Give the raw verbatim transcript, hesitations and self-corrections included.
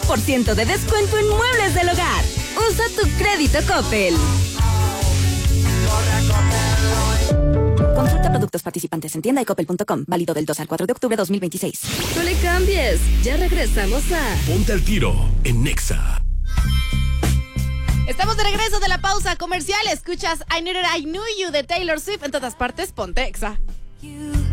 por ciento de descuento en muebles del hogar. Usa tu crédito Coppel. Consulta productos participantes en tienda y coppel punto com. Válido del dos al cuatro de octubre de dos mil veintiséis. No le cambies. Ya regresamos a Ponte al Tiro en Nexa. Estamos de regreso de la pausa comercial. Escuchas I Knew It, I Knew You de Taylor Swift. En todas partes, ponte Exa.